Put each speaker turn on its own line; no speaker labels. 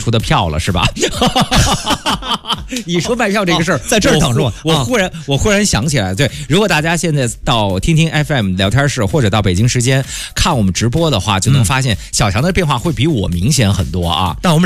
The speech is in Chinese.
出的票了，是吧？你说卖票这个事儿，
在这儿等着我。
我忽然想起来，对，如果大家现在到听听 FM 聊天室，或者到北京时间看我们直播的话，就能发现小强的变化会比我明显很多啊。
但我们